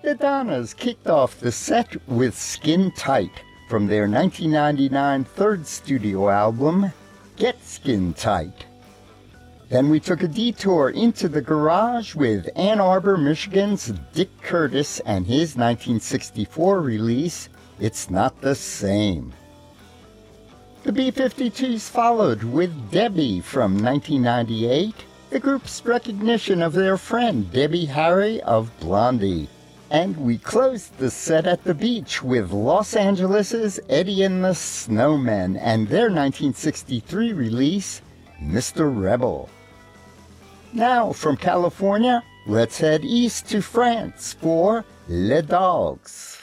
The Donnas kicked off the set with Skin Tight from their 1999 third studio album, Get Skin Tight. Then we took a detour into the garage with Ann Arbor, Michigan's Dick Curtis and his 1964 release, It's Not the Same. The B-52s followed with Debbie from 1998, the group's recognition of their friend Debbie Harry of Blondie. And we closed the set at the beach with Los Angeles' Eddie and the Snowmen and their 1963 release, Mr. Rebel. Now, from California, let's head east to France for Les Dogs.